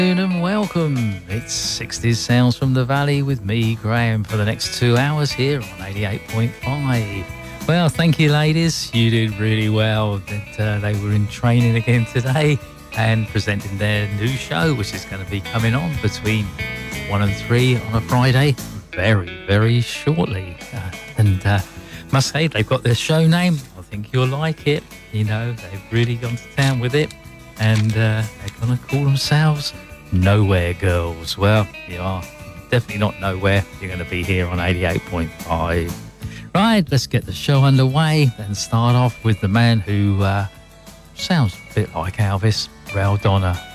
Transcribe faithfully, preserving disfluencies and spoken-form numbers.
And welcome. It's sixties Sounds from the Valley with me, Graham, for the next two hours here on eighty-eight point five. Well, thank you, ladies. You did really well. That uh, they were in training again today and presenting their new show, which is going to be coming on between one and three on a Friday very, very shortly. Uh, and uh, must say, they've got their show name. I think you'll like it. You know, they've really gone to town with it. And uh, they're going to call themselves Nowhere Girls. Well, you are definitely not nowhere. You're going to be here on eighty-eight point five. Right, let's get the show underway and start off with the man who uh, sounds a bit like Elvis, Ral Donner.